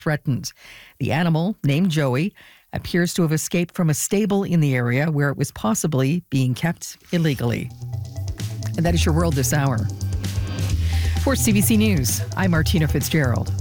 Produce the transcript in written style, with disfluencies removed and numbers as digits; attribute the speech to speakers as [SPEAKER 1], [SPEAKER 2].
[SPEAKER 1] threatened. The animal, named Joey, appears to have escaped from a stable in the area where it was possibly being kept illegally. And that is your world this hour. For CBC News, I'm Martina Fitzgerald.